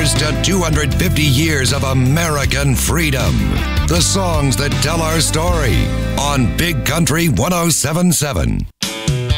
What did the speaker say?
Here's to 250 years of American freedom. The songs that tell our story on Big Country 107.7.